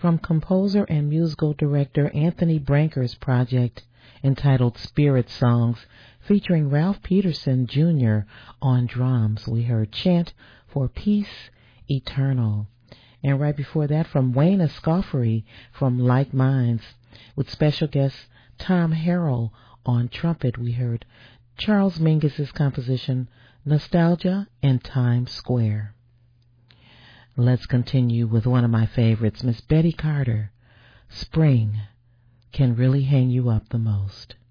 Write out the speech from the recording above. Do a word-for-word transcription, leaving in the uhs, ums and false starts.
from composer and musical director Anthony Branker's project entitled Spirit Songs, featuring Ralph Peterson Junior on drums. We heard Chant for Peace Eternal. And right before that, from Wayne Escoffery from Like Minds, with special guest Tom Harrell on trumpet, we heard Charles Mingus's composition Nostalgia and Times Square. Let's continue with one of my favorites, Miss Betty Carter. Spring can really hang you up the most.